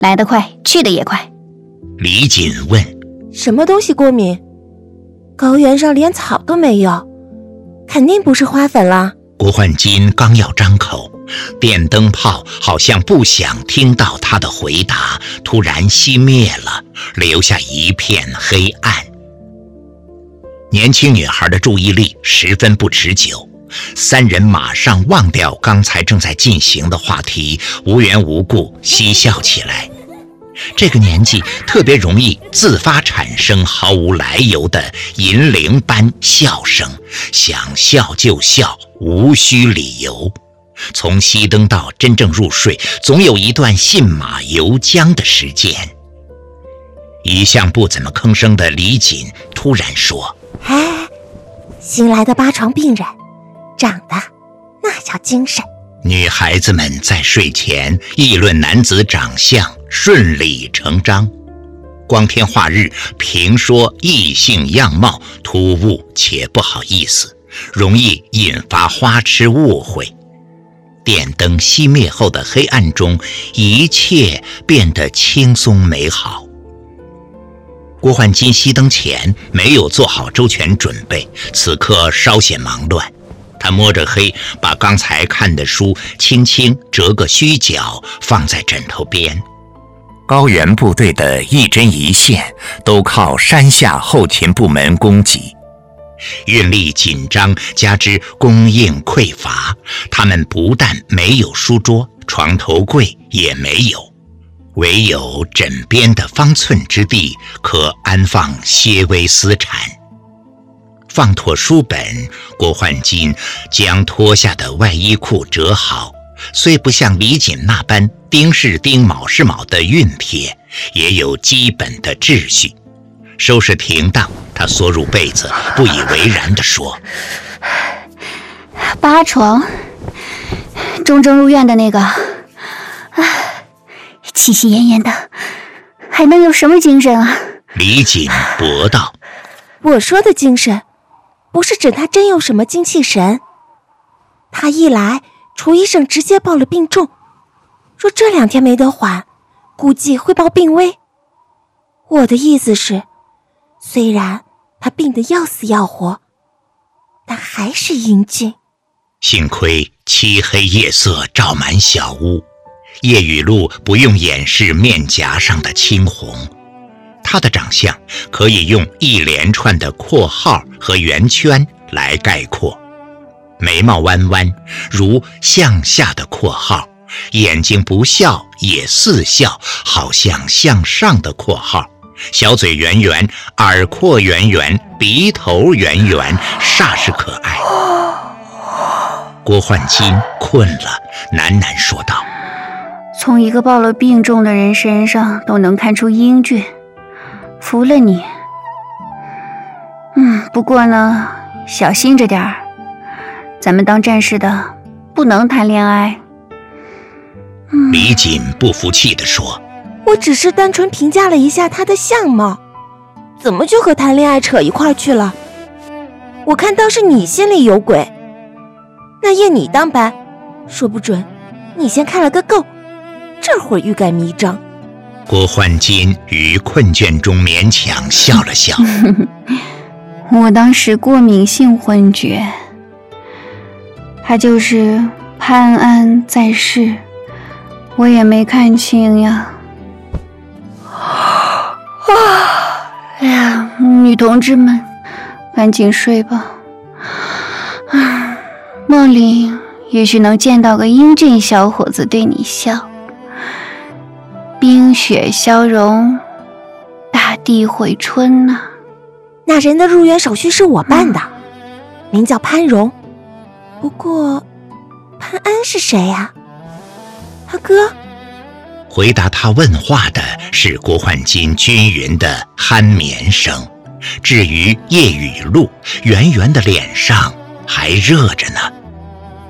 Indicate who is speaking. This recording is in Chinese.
Speaker 1: 来得快，去得也快。
Speaker 2: 李锦问：
Speaker 3: 什么东西过敏？高原上连草都没有，肯定不是花粉了。
Speaker 2: 郭焕金刚要张口，电灯泡好像不想听到他的回答，突然熄灭了，留下一片黑暗。年轻女孩的注意力十分不持久，三人马上忘掉刚才正在进行的话题，无缘无故嬉笑起来。这个年纪特别容易自发产生毫无来由的银铃般笑声，想笑就笑，无需理由。从熄灯到真正入睡，总有一段信马由缰的时间。一向不怎么吭声的李锦突然说：
Speaker 3: 新来的八床病人，长得那叫精神。
Speaker 2: 女孩子们在睡前议论男子长相，顺理成章。光天化日评说异性样貌，突兀且不好意思，容易引发花痴误会。电灯熄灭后的黑暗中，一切变得轻松美好。郭焕金熄灯前没有做好周全准备，此刻稍显忙乱。他摸着黑，把刚才看的书轻轻折个虚角，放在枕头边。高原部队的一针一线都靠山下后勤部门供给，运力紧张，加之供应匮乏，他们不但没有书桌，床头柜也没有，唯有枕边的方寸之地可安放些微私产。放妥书本，郭焕金将脱下的外衣裤折好，虽不像李锦那般丁是丁卯是卯的熨帖，也有基本的秩序。收拾停当，他缩入被子，不以为然地说：
Speaker 1: 八床，中正入院的那个，气息奄奄的，还能有什么精神啊？
Speaker 2: 李锦驳道：
Speaker 3: 我说的精神不是指他真有什么精气神，他一来，楚医生直接报了病重，说这2天没得缓，估计会报病危。我的意思是，虽然他病得要死要活，但还是英俊。
Speaker 2: 幸亏漆黑夜色照满小屋，叶雨露不用掩饰面颊上的青红。他的长相可以用一连串的括号和圆圈来概括，眉毛弯弯，如向下的括号，眼睛不笑也似笑，好像向上的括号，小嘴圆圆，耳廓圆圆，鼻头圆圆，煞是可爱。郭焕金困了，喃喃说道：
Speaker 1: 从一个报了病重的人身上都能看出英俊，服了你。不过呢，小心着点儿，咱们当战士的不能谈恋爱。
Speaker 2: 李锦不服气地说：
Speaker 3: 我只是单纯评价了一下他的相貌，怎么就和谈恋爱扯一块去了？我看倒是你心里有鬼。那夜你当班，说不准你先看了个够，这会儿欲盖弥彰。
Speaker 2: 郭焕金于困倦中勉强笑了笑。
Speaker 1: 我当时过敏性昏厥，他就是潘安在世，我也没看清呀。哎呀，女同志们，赶紧睡吧。梦里也许能见到个英俊小伙子对你笑。冰雪消融，大地回春呐。
Speaker 3: 那人的入园手续是我办的，名叫潘荣。不过，潘安是谁呀？他哥？
Speaker 2: 回答他问话的是郭焕金均匀的酣眠声。至于叶雨露，圆圆的脸上还热着呢。